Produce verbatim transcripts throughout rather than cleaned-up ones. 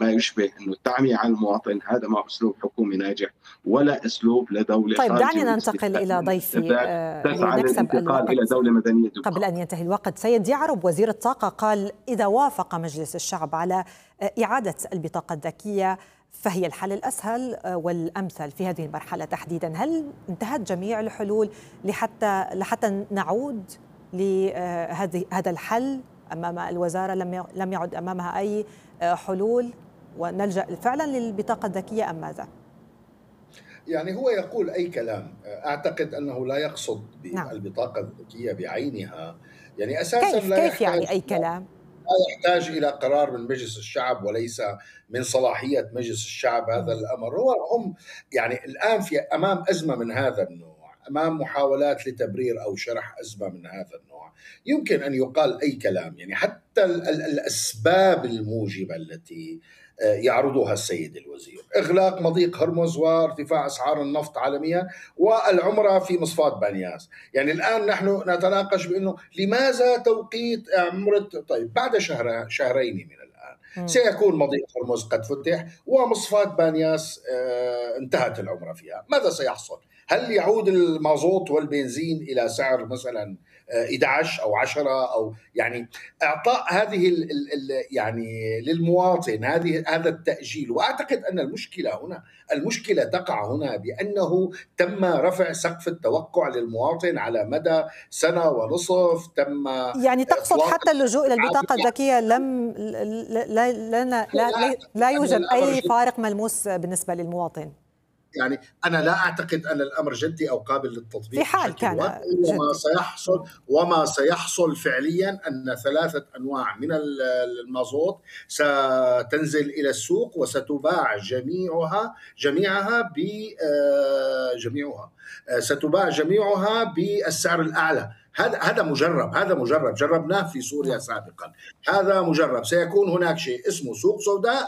ما يشبه أنه التعمية على المواطن، هذا ما أسلوب حكومي ناجح ولا أسلوب لدولة طيب خارجة دعني ننتقل إلى ضيفي تسعى لنكسب للانتقال إلى الوقت دولة مدنية قبل أن ينتهي الوقت. سيد يعرب وزير الطاقة قال إذا وافق مجلس الشعب على إعادة البطاقة الذكية فهي الحل الأسهل والأمثل في هذه المرحلة تحديدا. هل انتهت جميع الحلول لحتى لحتى نعود لهذه هذا الحل أمام الوزارة؟ لم لم يعد أمامها أي حلول ونلجأ فعلا للبطاقة الذكية أم ماذا؟ يعني هو يقول أي كلام. أعتقد أنه لا يقصد بالبطاقة الذكية بعينها، يعني أساسا كيف لا كيف يحتاج يعني أي كلام؟ لا يحتاج إلى قرار من مجلس الشعب وليس من صلاحية مجلس الشعب هذا الأمر. هو هم يعني الآن في أمام أزمة من هذا النوع، أمام محاولات لتبرير أو شرح أزمة من هذا النوع، يمكن أن يقال أي كلام. يعني حتى الأسباب الموجبة التي يعرضها السيد الوزير، إغلاق مضيق هرمز وارتفاع أسعار النفط عالميا والعمرة في مصفاة بانياس. يعني الآن نحن نتناقش بأنه لماذا توقيت عمرة؟ طيب بعد شهر شهرين من الآن سيكون مضيق هرمز قد فتح ومصفاة بانياس انتهت العمرة فيها. ماذا سيحصل؟ هل يعود المازوت والبنزين إلى سعر مثلا أحد عشر أو عشرة، أو يعني إعطاء هذه ال ال يعني للمواطن هذه هذا التأجيل؟ وأعتقد أن المشكلة هنا المشكلة تقع هنا بأنه تم رفع سقف التوقع للمواطن على مدى سنة ونصف. تم يعني تقصد حتى اللجوء إلى البطاقة الذكية لم لا لا لا, لا, لا يوجد أي فارق ملموس بالنسبة للمواطن؟ يعني أنا لا أعتقد أن الأمر جدي أو قابل للتطبيق في حال كان جدي. وما سيحصل وما سيحصل فعليا أن ثلاثة أنواع من المازوت ستنزل إلى السوق وستباع جميعها جميعها ب جميعها ستباع جميعها بالسعر الأعلى. هذا هذا مجرب هذا مجرب جربناه في سوريا سابقا. هذا مجرب. سيكون هناك شيء اسمه سوق سوداء،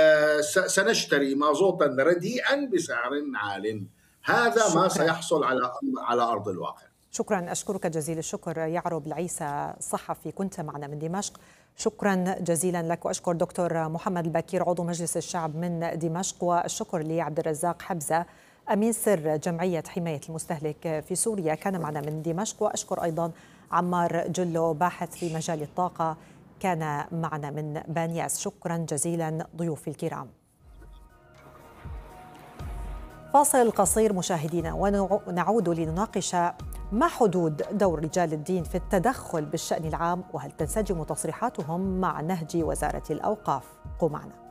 سنشتري مازوتا رديئا بسعر عال. هذا شكرا. ما سيحصل على على أرض الواقع. شكرا، أشكرك جزيل الشكر يعرب العيسى صحفي كنت معنا من دمشق. شكرا جزيلا لك، وأشكر دكتور محمد البكير عضو مجلس الشعب من دمشق، والشكر لعبد الرزاق حبزة أمين سر جمعية حماية المستهلك في سوريا كان معنا من دمشق، وأشكر أيضا عمار جلو باحث في مجال الطاقة كان معنا من بانياس. شكرا جزيلا ضيوفي الكرام. فاصل قصير مشاهدينا ونعود لنناقش ما حدود دور رجال الدين في التدخل بالشأن العام، وهل تنسجم تصريحاتهم مع نهج وزارة الأوقاف؟ قم معنا.